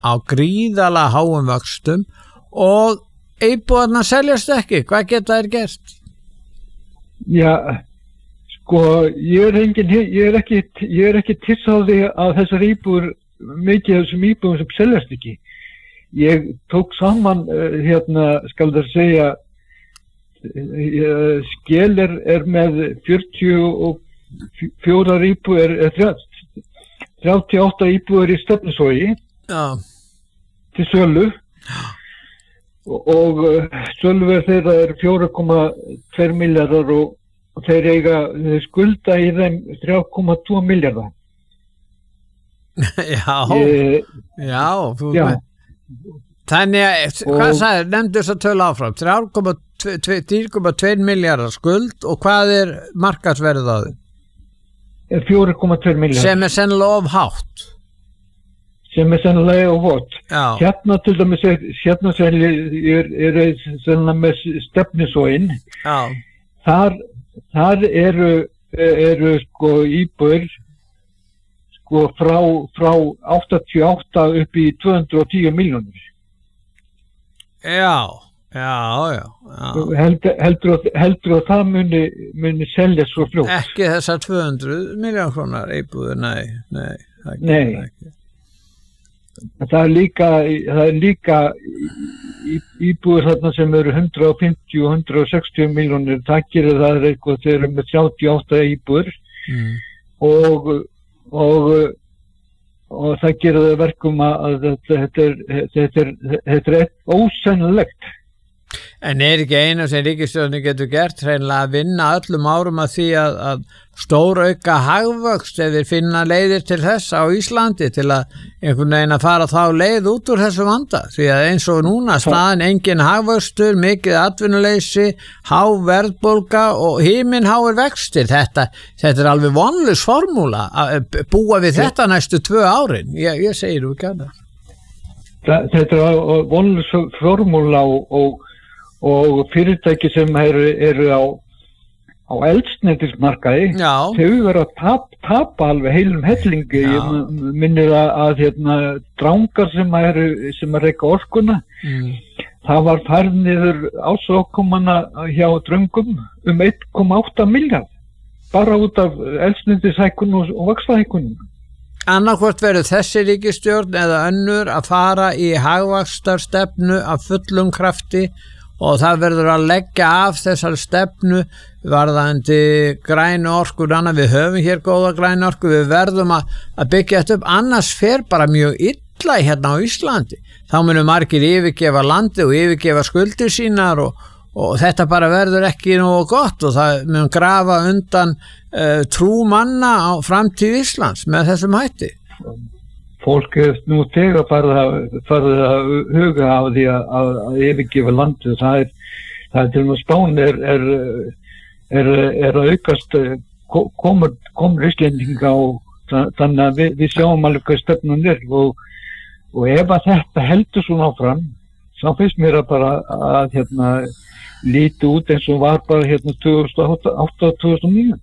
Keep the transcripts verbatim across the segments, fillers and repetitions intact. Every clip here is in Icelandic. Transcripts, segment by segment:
á gríðarlega háum vöxtum og íbúðarnar seljast ekki. Hvað geta þær gert? Já, sko, ég er engin, ég er ekki, ég er ekki tissaði að þessar íbúður, mikið af þessum íbúðum sem seljast ekki. Ég tók saman, uh, hérna, skal það segja, uh, Skel er, er með fjörutíu og fjórar íbúður, er þrjátíu og átta íbúður í Stefnusogi Já. til sölu. Og, og söluverð þeirra er fjóra komma tveir milljarðar og, og þeir eiga þeir skulda í þeim þrjá komma tvo milljarða. Já, Ég, já, þú já. Þannig að, hvað sagði, nefndu þess að tölu áfram, þrjú komma tveir milljarðar skuld og hvað er markaðsverðið á þau? fjóra komma tveir milljarðar. Sem er sennilega of hátt. Sem er sennilega og vott. Já. Hérna til dæmis er, hérna sem er, er, er sennilega með Stefnusoginn. Já. Þar, þar eru, eru sko íbúður sko frá, frá áttatíu og átta upp í tvö hundruð og tíu milljónir. Já, já, já. já. Heldur, heldur, að, heldur að það muni, muni selja svo fljótt. Ekki þessar tvö hundruð milljón krónar íbúður, nei, nei. Það Nei. Ekki. Það er líka, það er líka íbúður þarna sem eru hundrað og fimmtíu og hundrað og sextíu milljónir, það gerir það er eitthvað, þeir eru með þrjátíu og átta íbúður mm. og, og, og það gerir það verkum að þetta, þetta er, þetta er, þetta er ósennilegt. En er ekki einu sem ríkisstjórnin getur gert hreinlega að vinna öllum árum að því að, að stórauka hagvöxt ef þeir finna leiðir til þess á Íslandi til að einhvern veginn að fara þá leið út úr þessu vanda því að eins og núna staðan engin hagvöxtur, mikið atvinnuleysi, há verðbólga og himinháir vextir. Þetta, þetta er alveg vonlaus formúla að búa við þetta næstu tvö árin. Ég, ég segir þú ekki að það. Þetta er vonlaus formúla og, og og fyrirtæki sem eru, eru á, á eldsneytismarkaði, þau verður að tap, tapa alveg heilum hellingi. Ég minnir að, að hérna, drangar sem eru sem að reka orkuna, mm. það var færð niður ásókomana hjá dröngum um einn komma átta milljarð, bara út af eldsneytishækkun og, og vaxtahækkunum. Annarkvort verður þessi ríkisstjórn eða önnur að fara í hagvaxtarstefnu af fullum krafti og það verður að leggja af þessar stefnu varðandi grænu orku, annað við höfum hér góða grænu orku, við verðum að, að byggja þetta upp, annars fer bara mjög illa hérna á Íslandi. Þá munum margir yfirgefa landi og yfirgefa skuldir sínar og, og þetta bara verður ekki nógu gott og það mun grafa undan uh, trú manna á framtíð Íslands með þessum hætti. Fólk er nú þegar farið að, að huga á því að, að, að yfirgefa landið. Það er, það er til og með Spán er, er, er, er að aukast, komur, komur Íslendinga og þannig að við, við sjáum alveg hvað stefnan er og, og ef að þetta heldur svona áfram, þá finnst mér að bara að hérna líti út eins og var bara hérna tvö þúsund og átta og tvö þúsund og níu.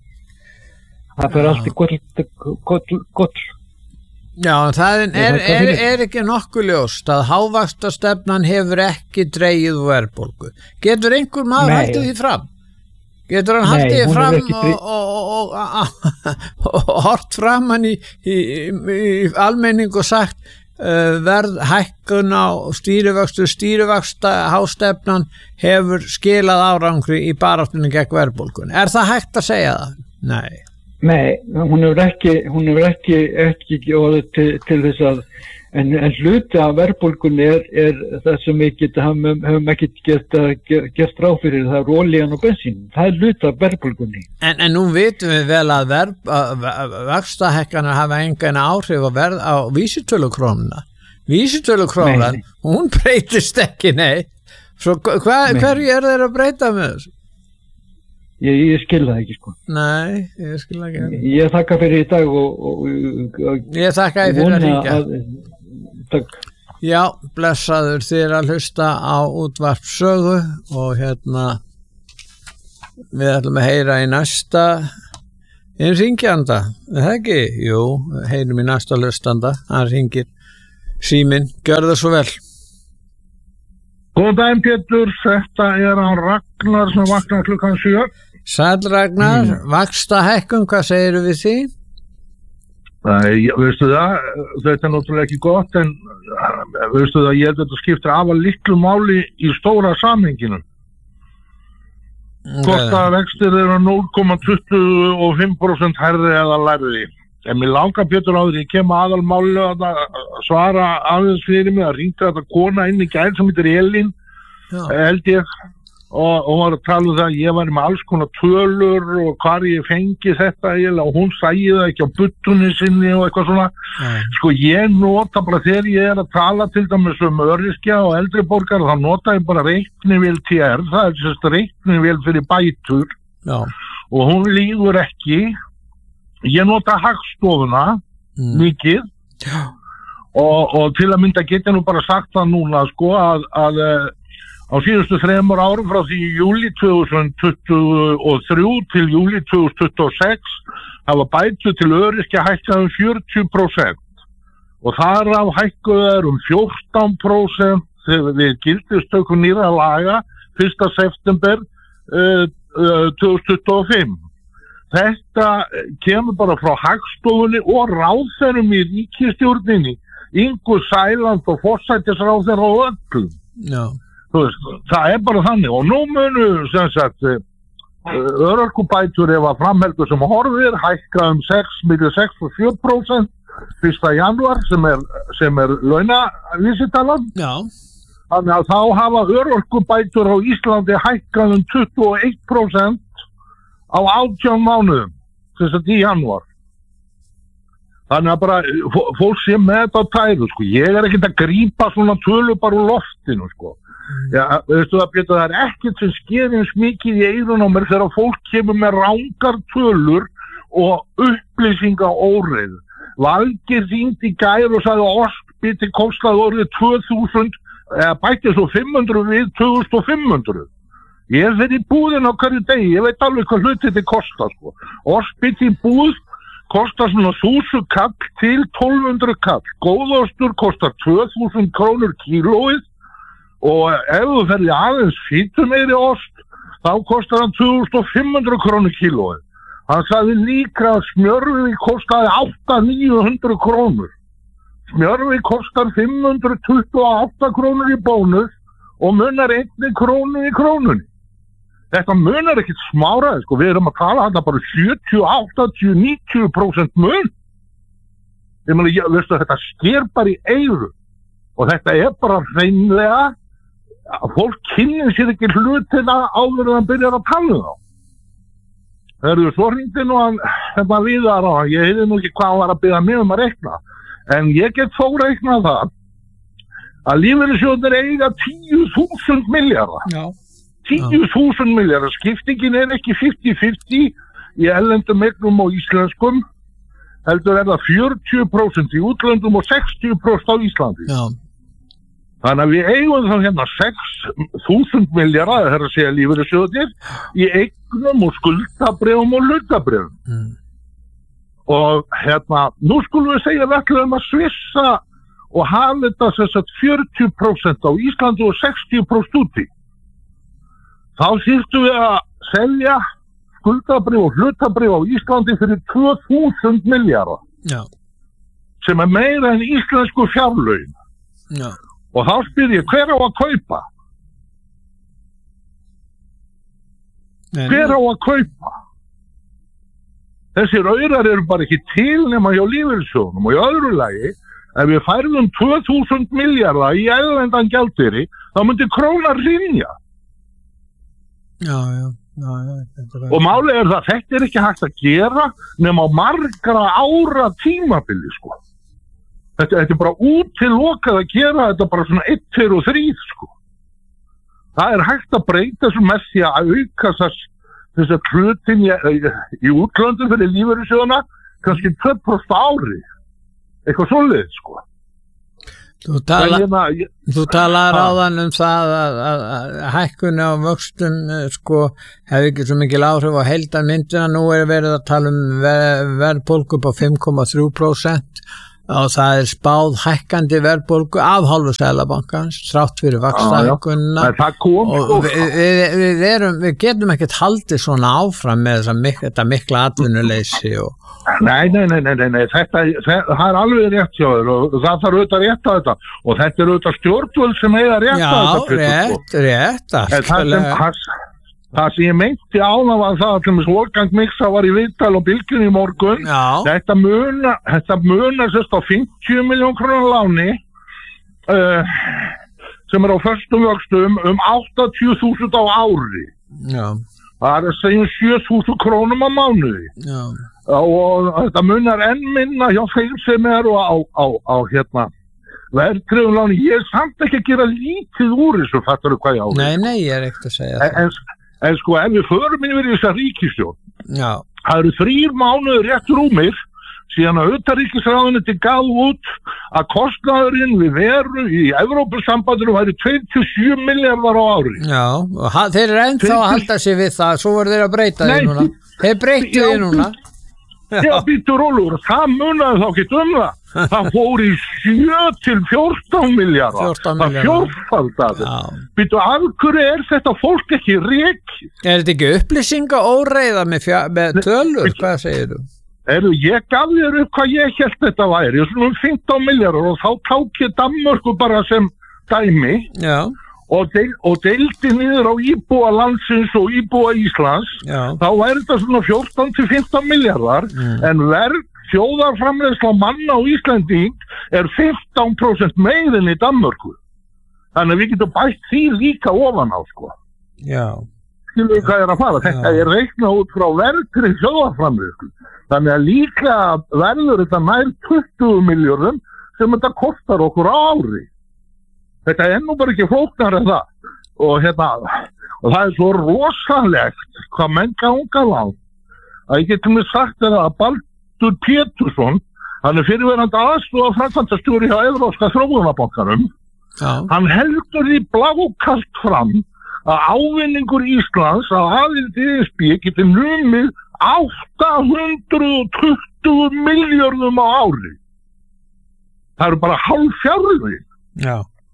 Það fer allt í gott, gott, gott. Já, það er, er, er, er ekki nokkuð ljóst að hávaxtastefnan hefur ekki dregið verðbólgu. Getur einhver maður haldið því fram? Getur hann haldið því fram og, og, og, og, og hort fram hann í, í, í almenning og sagt uh, verðhækkun á stýrivöxtu, stýrivöxta hástefnan hefur skilað árangri í baráttunni gegn verðbólgun. Er það hægt að segja það? Nei. Nei, hún hefur ekki, hún hefur ekki, ekki orðið til, til þess að, en, en hluti af verðbólgunni er, er það sem við getum, höfum ekki geta, gert ráð fyrir, það er olían og bensín, það er hluti af verðbólgunni. En, en nú vitum við vel að, verð, að vaxtahækkanir hafa engan áhrif á, verð, á vísitölukrónuna. Vísitölukrónan, hún breytist ekki, nei. Svo hva, hverju er þeir að breyta með þessu? Ég, ég skil það ekki sko. Nei, ég skil það ekki. Ég þakka fyrir í dag og, og, og ég þakka fyrir að hringja. Takk. Já, blessaður þér að hlusta á útvarpssögu og hérna við ætlum að heyra í næsta innringjanda, er það ekki? Jú, heyrum í næsta hlustanda, hann hringir síminn, gjörðu svo vel. Góðan daginn Pétur, þetta er hann Ragnar sem vaknar klukkan sjö. Sæll Ragnar, mm. Vaxta hækkun, hvað segirðu við því? Nei, veistu það, þetta er náttúrulega ekki gott, en veistu það, ég held að þetta skiptir afar litlu máli í stóra samhenginu. Hvort að vextir eru núll komma tuttugu og fimm prósent hærri eða lægri. En mér langar Pétur á því, ég kem aðalmáli að svara aðeins fyrir mig, að ringta þetta kona inn í gær sem heitir Elín, held ég, og hún var að tala um það að ég var með alls konar tölur og hvar ég fengi þetta eiginlega, og hún sæði það ekki á buttunni sinni og eitthvað svona. Nei. Sko ég nota bara þegar ég er að tala til dæmis um öryrkja og eldri borgara, þá nota ég bara reiknivél T R, það er sérst reiknivél fyrir bætur. Já. Og hún lígur ekki. Ég nota Hagstofuna mm. mikið og, og til að mynda get ég nú bara sagt það núna sko að, að á síðustu þremur árum frá því júlí tvö þúsund tuttugu og þrjú til júlí tvö þúsund tuttugu og sex hafa bætur til öryrkja hækkað um fjörutíu prósent og þar af hækkuð um fjórtán prósent þegar við gildistöku nýrra laga fyrsta september uh, uh, tvö þúsund tuttugu og fimm. Þetta kemur bara frá Hagstofunni og ráðherrum í ríkisstjórninni, Ingu Sæland og forsætisráðherra og öllum. Já. Þú veist, það er bara þannig og nú munu sem sagt örorkubætur ef að framheldur sem horfir hækka um sex milli sex og sjö prósent fyrsta janúar sem er, sem er launavísitalan. Já. Þannig að þá hafa örorkubætur á Íslandi hækkað um tuttugu og eitt prósent á átján mánuðum, þess að í janúar. Þannig að bara fólk sé með þetta á tæru, sko. Ég er ekkert að grípa svona tölu bara úr loftinu, sko. Já, veistu það, Pétur, það er ekkert sem sker eins mikið í eyrun á mér þegar fólk kemur með rangar tölur og upplýsinga óreið. Valgeir hringdi í gær og sagði að orkbiti kostaði orðið tvö þúsund, eða bætti svo fimm hundruð við tvö þúsund fimm hundruð. Ég er fyrir í búðin á hverju degi, ég veit alveg hvað hluti þetta kostar, sko. Orkbiti í búð kostar svona þúsund kall til tólf hundruð kall. Góðostur kostar tvö þúsund krónur kílóið og ef þú ferði aðeins fitumeiri ost, þá kostar hann tvö þúsund fimm hundruð krónur kílóið. Hann sagði líka að smjörfi kostaði átta til níu hundruð krónur. Smjörfi kostar fimm hundruð tuttugu og átta krónur í bónus og munar einni krónu í krónunni. Þetta munar ekkert smáraði, sko, við erum að tala þetta bara sjötíu, áttatíu, níutíu prósent mun. Ég meina, ég, veistu, þetta sker bara í eyru og þetta er bara hreinlega að fólk kynnir sér ekki hlutina áður en það byrjar að tala um þá. Það eru svo hringdi nú að þetta viðar á hann, ég heiði nú ekki hvað hann var að byrja mig um að reikna, en ég get þó reiknað það að lífeyrissjóðir eiga tíu þúsund milljarða. Já. tíu þúsund milljarðar, skiptingin er ekki fimmtíu fimmtíu í erlendum eignum og íslenskum, heldur er það fjörutíu prósent í útlöndum og sextíu prósent á Íslandi. Já. Þannig að við eigum þá hérna sex þúsund milljarðar, það er að segja lífeyrissjóðir, í eignum og skuldabréfum og hlutabrjöfum. Mm. Og hérna, nú skulum við segja við ætlum að svissa og hafa þetta þess að fjörutíu prósent á Íslandi og sextíu prósent úti. Þá þyrftum við að selja skuldabrif og hlutabrif á Íslandi fyrir tvö þúsund milljarða. Já. Sem er meira en íslensku fjárlögin. Já. Og þá spyr ég, hver á að kaupa? En... Hver á að kaupa? Þessir aurar eru bara ekki til nema hjá lífeyrissjóðunum og í öðru lagi, ef við færðum tvö þúsund milljarða í erlendan gjaldeyri, þá myndi krónar hrynja. Já, já, já, já. Og málið er það, þetta er ekki hægt að gera nema á margra ára tímabili, sko. Þetta, þetta er bara útilokað að gera þetta bara svona eitt, tveir og þrír, sko. Það er hægt að breyta svo með því að auka þess, þess að hlutin í, í útlöndum fyrir lífeyrissjóðuna kannski tvö prósent ári. Eitthvað svoleiðið, sko. Þú tala, ég, þú talar áðan um það að, að, að hækkun á vöxtum sko hefur ekki svo mikil áhrif á heildarmyndina. Nú er verið að tala um ver, verðbólgu upp á fimm komma þrjú prósent og það er spáð hækkandi verðbólgu af hálfu Seðlabankans þrátt fyrir vaxtahækkunina og við, við, við, erum, við getum ekkert haldið svona áfram með þessa, mik þetta mikla atvinnuleysi og Nei, nei, nei, nei, nei. Þetta, þetta, það er alveg rétt hjá þér og það þarf auðvitað rétt að þetta og þetta er auðvitað stjórnvöld sem eiga rétt Já, að þetta. Já, rétt, rétt, það, það sem ég meinti ána var það að Wolfgang Mixa var í viðtal og Bylgjunni í morgun. Já. Þetta muna, þetta muna sérst á fimmtíu milljón króna láni uh, sem er á föstum vöxtum um áttatíu þúsund á ári. Já. Það er að segja sjö þúsund krónum á mánuði. Já. Og þetta munar enn minna hjá þeim sem eru á, á, á hérna verðtryggðum láni. Ég er samt ekki að gera lítið úr þessu, fattar þú hvað ég á við? Nei, nei, ég er ekkert að segja en, það. En, en sko, ef við förum inn yfir þessa ríkisstjórn, Já. Það eru þrír mánuður rétt rúmir síðan að utanríkisráðuneyti gaf út að kostnaðurinn við veru í Evrópusambandinu væri tveimtíu og sjö milljarðar á ári. Já, og þeir eru ennþá að halda sig við það, svo voru þeir að breyta því núna. Þeir breyttu því núna. Já, býttu rólur, það munaði þá ekki um það. Það fór í sjö til fjórtán milljarðar. Það fjórfaldaði. Býttu, af hverju er þetta fólk ekki rekið? Er þetta ekki upplýsinga óreiða með, með tölur? Hvað segir þú? Eru, ég gaf þér upp hvað ég held þetta væri. Svona fimmtán milljarðar og þá ták ég Danmörku bara sem dæmi. Já. Og, deil, og deildi niður á íbúa landsins og íbúa Íslands. Já. Þá væri þetta svona fjórtán til fimmtán milljarðar mm. en verð þjóðarframleiðsla manna á Íslending er fimmtán prósent meirinn í Danmörku. Þannig að við getum bætt því líka ofan á sko. Já. Skilur við hvað er að fara? Þetta er reiknað út frá verðri þjóðarframleiðslu. Þannig að líklega verður þetta nær tuttugu milljörðum sem þetta kostar okkur á ári. Þetta er nú bara ekki flóknar en það. Og, hérna, og það er svo rosalegt hvað menn ganga langt. Að ég getur mér sagt að Baldur Pétursson, hann er fyrirverandi aðstoða framkvæmdastjóri hjá Evrópska þróunarbankanum, hann heldur í blákalt fram að ávinningur Íslands á aðild í E S B getur numið átta hundruð tuttugu milljörðum á ári. Það eru bara hálf fjárlögin. Já.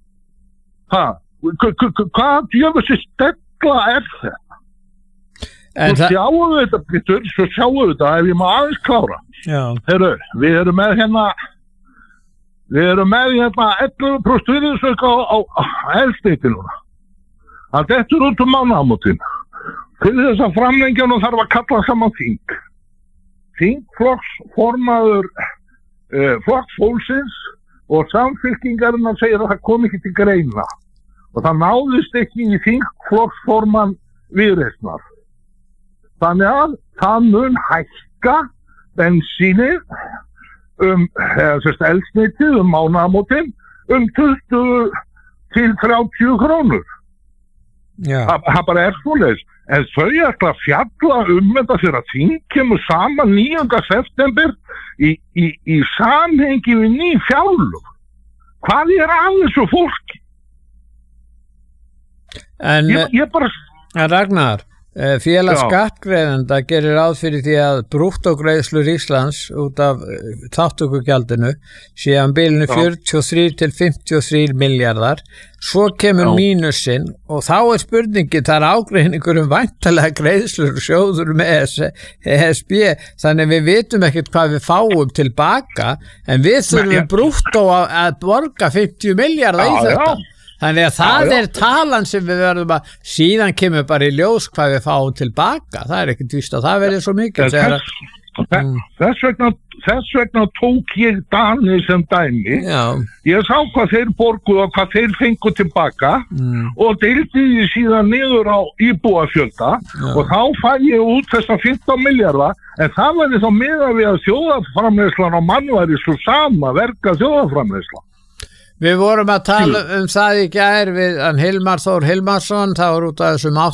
Hvað djöfussi stegla er þetta? En svo sjáum við þetta, Pétur, svo sjáum við þetta ef ég má aðeins klára. Já. Heru, við erum með hérna við erum með hérna ellefu prósent virðisauka á, á, á eldsneyti núna. Það dettur út um mánaðamótin. Til þess að framlengja nú þarf að kalla saman þing. Þingflokksformaður uh, flokksfólksins og samfylkingarinn segir að það kom ekki til greina og það náðist ekki í þingflokksformann Viðreisnar. Þannig að það mun hækka bensínið um eldsneytið um mánaðamótin um tuttugu til þrjátíu krónur. Já. Það, það bara er svoleiðis. En þau ætla að fjalla um þetta þegar að þing kemur saman níunda september í, í, í samhengi við ný fjárlög. Hvað er að þessu fólki? En ég, ég bara... Ragnar, félag skattgreiðenda gerir ráð fyrir því að brúttógreiðslur Íslands út af þátttökugjaldinu séu á bilinu fjörutíu og þrír til fimmtíu og þrír milljarðar. Svo kemur Já. Mínusinn og þá er spurningi, það er ágreiningur um væntanlega greiðslur sjóður með E S B, þannig við vitum ekkert hvað við fáum tilbaka, en við þurfum brúttó að, að borga fimmtíu milljarða í þetta. Já. Þannig að það já, já. er talan sem við verðum að síðan kemur bara í ljós hvað við fáum tilbaka. Það er ekkert víst að það verður svo mikið. Þess, að, mm. þess, vegna, þess vegna tók ég Dani sem dæmi. Já. Ég sá hvað þeir borguðu og hvað þeir fengu tilbaka mm. og deildi því síðan niður á íbúafjölda og þá fæ ég út þessa fimmtán milljarða, en það verður þá miðað við að þjóðarframleiðslan á mann væri svo sama verka þjóðarframleiðslan. Við vorum að tala um það í gær við Hilmar Þór Hilmarsson, það var út af þessum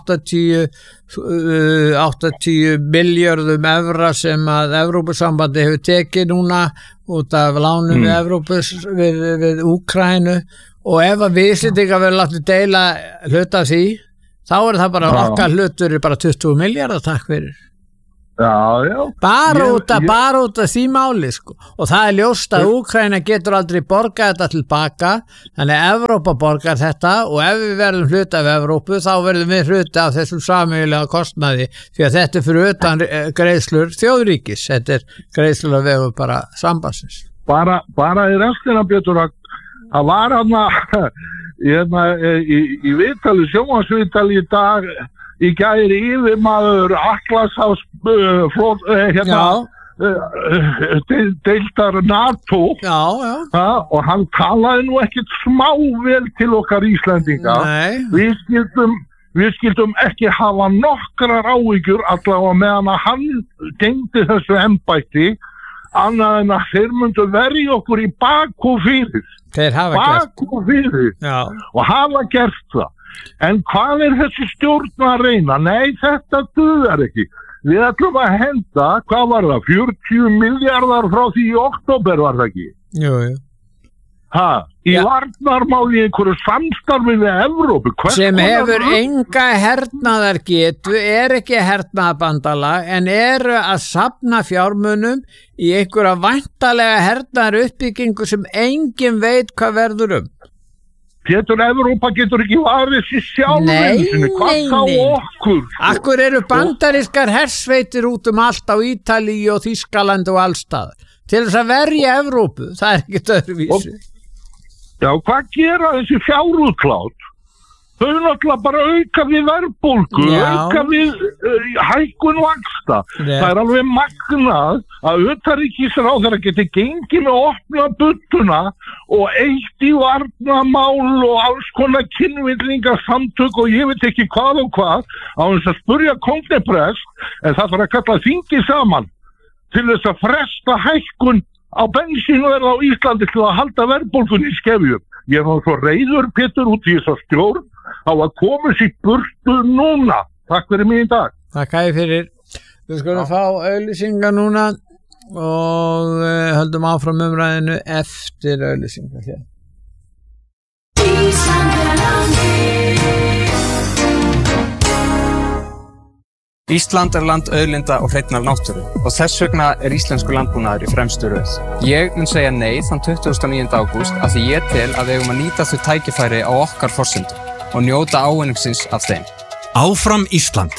áttatíu milljörðum evra sem að Evrópusambandi hefur tekið núna út af lánum mm. við Evrópus við, við Úkraínu, og ef að við Íslendingar verður látið deila hluta því, þá er það bara okkar hlutur bara tuttugu milljarðar, takk fyrir. Já, já. Bara Ég- út af, ég- bara út af því máli, sko. Og það er ljóst að Úkraína getur aldrei borgað þetta tilbaka, þannig að Evrópa borgar þetta og ef við verðum hluti af Evrópu, þá verðum við hluti af þessum sameiginlega kostnaði, því að þetta er fyrir utan eh, greiðslur þjóðríkis, þetta er greiðslur að vegu bara sambandsins. Bara, bara í restina, Pétur, að það var hann hérna, í, í viðtali, sjónvarsviðtali í dag, í gæri yfirmaður Atlantshafs uh, flót, uh, hérna, uh, de- deildar NATO, Já, já. ha, og hann talaði nú ekkit smá vel til okkar Íslendinga. Nei. Við skildum, við skildum ekki hafa nokkrar áhyggjur allavega meðan að hann gegndi þessu embætti, annað en að þeir myndu verja okkur í bak og fyrir. Þeir hafa gert. Bak og fyrir. Já. Og hafa gert það. En hvað er þessi stjórn að reyna? Nei, þetta dugar ekki. Við ætlum að henda, hvað var það, fjörutíu milljarðar frá því í október var það ekki? Jú, jú. Ha, í Já. varnarmáli í einhverju samstarfi við Evrópu. Hvers Sem konar hefur rugl? enga hernaðargetu, er ekki hernaðarbandalag, en eru að safna fjármunum í einhverja væntalega hernaðar uppbyggingu sem engin veit hvað verður um. Pétur, Evrópa getur ekki varið sér sjálfum Nei, sinni. Hvað nei, þá nei. okkur? Akkur eru bandarískar hersveitir út um allt á Ítalíu og Þýskaland og allstað til þess að verja Evrópu, það er ekkert öðruvísi. Já, hvað gera þessi fjárútlátt? Þau náttúrulega bara auka við verðbólgu, Já. auka við uh, hækkun vaxta. Rétt. Það er alveg magnað að utanríkisráðherra geti gengið með opna buttuna og eitt í varnarmál og alls konar kynvillingasamtök og ég veit ekki hvað og hvað á þess að spurja kongneprest, en það þarf að kalla þingi saman til þess að fresta hækkun á bensínverð á Íslandi til að halda verðbólgunni í skefjum. Ég er nú svo reiður, Pétur, út í þess að stjórn á að koma sér burtu núna. Takk fyrir mig í dag. Takk að ég fyrir. Við skulum fá auglýsingar núna og uh, höldum áfram umræðinu eftir auglýsingar hér. Ísland er land auðlinda og hreinnar náttúru og þess vegna er íslensku landbúnaður í fremstu röð. Ég mun segja nei þann tuttugasta og níunda ágúst af því ég tel að við eigum að nýta þau tækifæri á okkar forsendum og njóta ávinningsins af þeim. Áfram Ísland.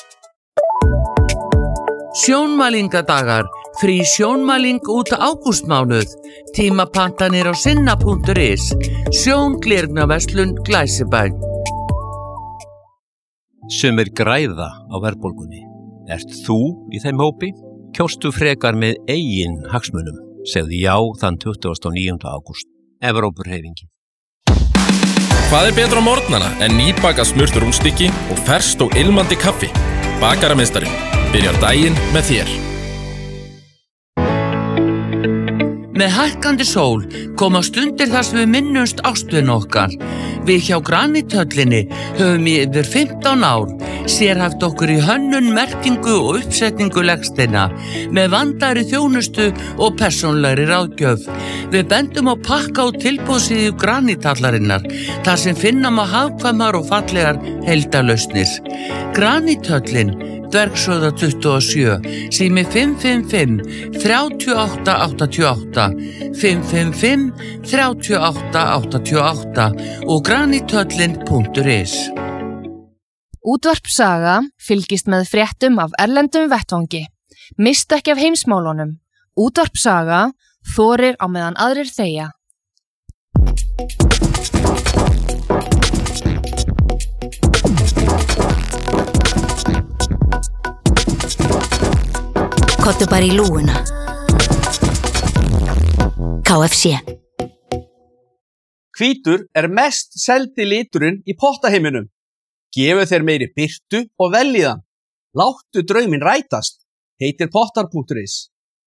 Sjónmælingadagar, frí sjónmæling út ágústmánuð, tímapantanir á sinna punktur is, sjónglirnaverslun Glæsibæ. Sumir græða á verðbólgunni. Ert þú í þeim hópi? Kjóstu frekar með eigin hagsmunum. Segðu já þann tuttugasta og níunda ágúst. Evrópurhreyfingin. Hvað er betra á morgnana en nýbakað smurt rúnstykki og ferskt og ilmandi kaffi? Bakarameistarinn byrjar daginn með þér. Með hækkandi sól koma stundir þar sem við minnumst ástvin okkar. Við hjá Granithöllinni höfum í yfir fimmtán ár sérhæft okkur í hönnun, merkingu og uppsetningu legsteina með vandaðri þjónustu og persónlegri ráðgjöf. Við bendum á pakka og tilboðsíðu Granithallarinnar þar sem finna má hagkvæmar og fallegar heildarlausnir. Granithöllin, Dvergshöfða tuttugu og sjö, sími fimm fimm fimm, þrjú átta átta átta, fimm fimm fimm, þrjú átta átta átta og granithöllin punktur is. Útvarp Saga fylgist með fréttum af erlendum vettvangi. Mistu ekki af heimsmálunum. Útvarp Saga þorir á meðan aðrir þegja. Kottu bara í lúguna. K F C. Hvítur er mest seldi liturinn í pottaheiminum. Gefu þeir meiri birtu og veljiðan. Láttu drauminn rætast. Heitir pottar punktur is.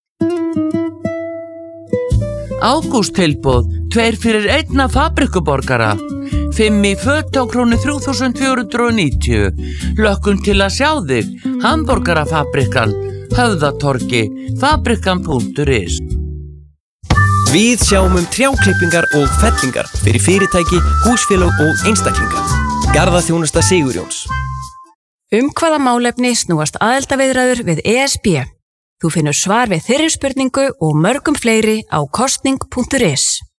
Ágústtilboð, tveir fyrir einna fabrikuborgara. Fimm í föt á krónu þrjú þúsund fjögur hundruð og níutíu. Lökkum til að sjá þig. Hamborgarafabrikan, Höfðatorgi, fabrikan punktur is. Við sjáum um trjáklippingar og fellingar fyrir fyrirtæki, húsfélög og einstaklinga. Garðaþjónusta Sigurjóns. Um hvaða málefni snúast aðildarviðræður við E S B? Þú finnur svar við þeirri spurningu og mörgum fleiri á kosning punktur is.